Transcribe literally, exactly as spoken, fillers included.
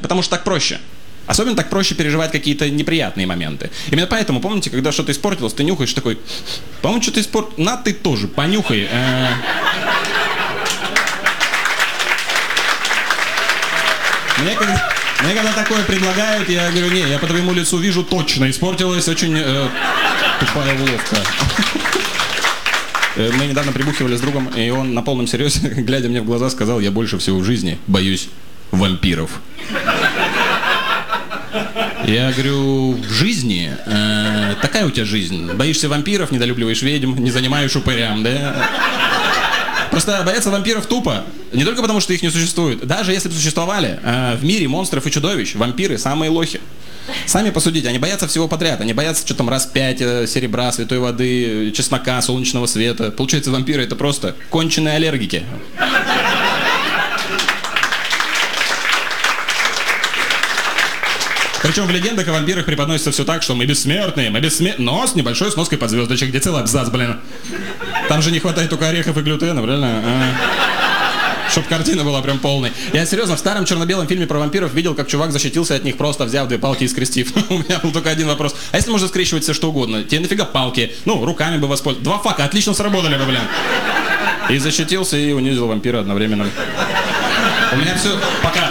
потому что так проще. Особенно так проще переживать какие-то неприятные моменты. Именно поэтому, помните, когда что-то испортилось, ты нюхаешь такой, по-моему, что-то испортилось, на ты тоже, понюхай. Э... Мне когда, мне когда такое предлагают, я говорю, не, я по твоему лицу вижу, точно испортилось, очень э, тупая уловка. Мы недавно прибухивали с другом, и он на полном серьезе, глядя мне в глаза, сказал, я больше всего в жизни боюсь вампиров. Я говорю, в жизни? Э, такая у тебя жизнь. Боишься вампиров, недолюбливаешь ведьм, не занимаешь упырям, да? Просто бояться вампиров тупо. Не только потому, что их не существует. Даже если бы существовали, э, в мире монстров и чудовищ вампиры самые лохи. Сами посудите, они боятся всего подряд. Они боятся, что там раз пять э, серебра, святой воды, чеснока, солнечного света. Получается, вампиры это просто конченые аллергики. Причем в легендах о вампирах преподносится все так, что мы бессмертные, мы бессмертные. Но с небольшой сноской под звездочек, где целый абзац, блин. Там же не хватает только орехов и глютена, правильно? А. Чтоб картина была прям полной. Я серьезно, в старом черно-белом фильме про вампиров видел, как чувак защитился от них, просто взяв две палки и скрестив. У меня был только один вопрос. А если можно скрещивать все что угодно? Тебе нафига палки? Ну, руками бы воспользоваться. Два фака отлично сработали бы, блин. И защитился, и унизил вампира одновременно. У меня все... Пока.